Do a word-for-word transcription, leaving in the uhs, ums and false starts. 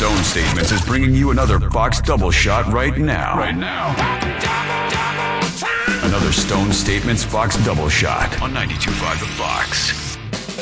Stone Statements is bringing you another Fox Double Shot right now. Right now. Another Stone Statements Fox Double Shot on ninety-two point five The Fox.